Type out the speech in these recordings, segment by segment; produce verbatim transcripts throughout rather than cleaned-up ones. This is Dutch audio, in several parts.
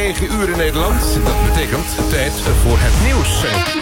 negen uur in Nederland. Dat betekent tijd voor het nieuws.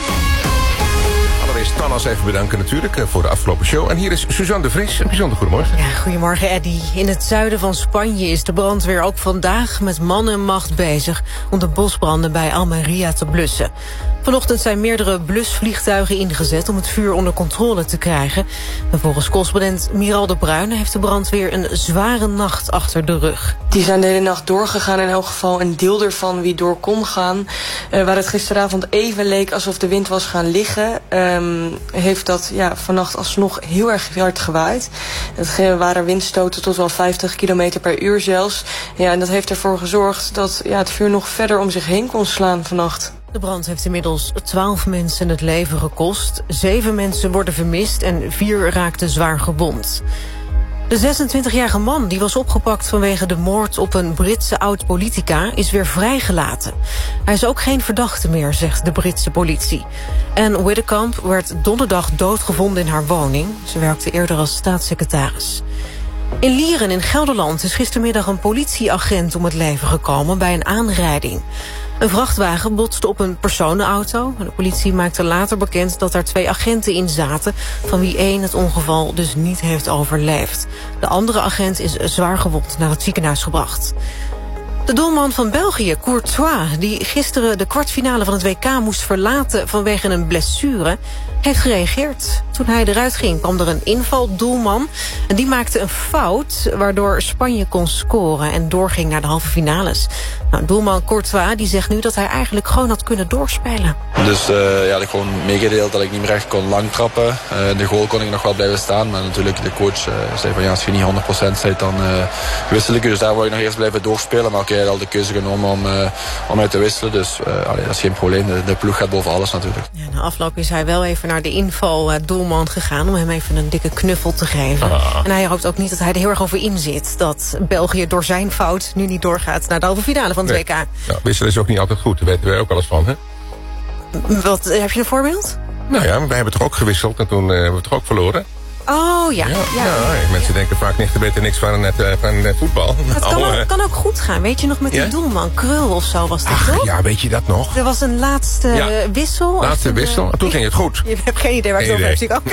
Allereerst Tannas even bedanken natuurlijk voor de afgelopen show. En hier is Suzanne de Vries. Een bijzonder goedemorgen. Ja, goedemorgen Eddy. In het zuiden van Spanje is de brandweer ook vandaag met man en macht bezig om de bosbranden bij Almería te blussen. Vanochtend zijn meerdere blusvliegtuigen ingezet om het vuur onder controle te krijgen. En volgens correspondent Miral de Bruyne heeft de brandweer een zware nacht achter de rug. Die zijn de hele nacht doorgegaan in elk geval. Een deel ervan wie door kon gaan. Uh, waar het gisteravond even leek alsof de wind was gaan liggen, Um, heeft dat ja, vannacht alsnog heel erg hard gewaaid. Het waren windstoten tot wel vijftig kilometer per uur zelfs. Ja, en dat heeft ervoor gezorgd dat ja, het vuur nog verder om zich heen kon slaan vannacht. De brand heeft inmiddels twaalf mensen het leven gekost. Zeven mensen worden vermist en vier raakten zwaar gewond. De zesentwintigjarige man die was opgepakt vanwege de moord op een Britse oud-politica is weer vrijgelaten. Hij is ook geen verdachte meer, zegt de Britse politie. Anne Widdecombe werd donderdag doodgevonden in haar woning. Ze werkte eerder als staatssecretaris. In Lieren in Gelderland is gistermiddag een politieagent om het leven gekomen bij een aanrijding. Een vrachtwagen botste op een personenauto. De politie maakte later bekend dat er twee agenten in zaten, van wie één het ongeval dus niet heeft overleefd. De andere agent is zwaar gewond naar het ziekenhuis gebracht. De doelman van België, Courtois, die gisteren de kwartfinale van het W K moest verlaten vanwege een blessure, heeft gereageerd. Toen hij eruit ging, kwam er een invaldoelman en die maakte een fout, waardoor Spanje kon scoren en doorging naar de halve finales. Nou, doelman Courtois die zegt nu dat hij eigenlijk gewoon had kunnen doorspelen. Dus uh, ja, ik gewoon meegedeeld dat ik niet meer echt kon lang trappen. Uh, de goal kon ik nog wel blijven staan, maar natuurlijk de coach uh, zei van ja, als je niet honderd procent bent, dan uh, wissel ik. Dus daar wil ik nog eerst blijven doorspelen, maar oké, hij had al de keuze genomen om, uh, om uit te wisselen. Dus uh, allee, dat is geen probleem, de, de ploeg gaat boven alles natuurlijk. Ja, na afloop is hij wel even naar de invaldoelman gegaan om hem even een dikke knuffel te geven. Ah. En hij hoopt ook niet dat hij er heel erg over in zit dat België door zijn fout nu niet doorgaat naar de halve finale van het nee. W K. Ja, wisselen is ook niet altijd goed, daar weten wij ook alles van, hè? Wat, heb je een voorbeeld? Nou ja, wij hebben toch ook gewisseld en toen uh, hebben we toch ook verloren. Oh ja. Ja, ja. ja mensen denken vaak niet te weten niks van, het, uh, van uh, voetbal. Het kan, oh, ook, uh, kan ook goed gaan. Weet je nog met die ja? doelman? Krul of zo was dat Ach, toch? Ja, weet je dat nog? Er was een laatste ja. wissel. Laatste een, wissel. En toen ging het goed. Je hebt geen idee waar ik het over heb. Zie ik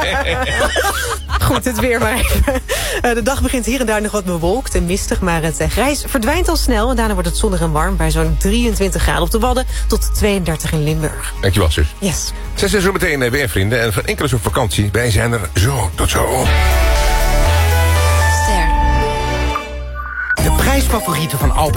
ook. Goed, het weer maar even. De dag begint hier en daar nog wat bewolkt en mistig, maar het grijs verdwijnt al snel. En daarna wordt het zonnig en warm bij zo'n drieëntwintig graden op de Wadden tot tweeëndertig in Limburg. Dankjewel, zus. Yes. Zes is zo meteen weer, vrienden. En van enkele is op vakantie. Wij zijn er zo. Tot zo. De prijsfavorieten van Albert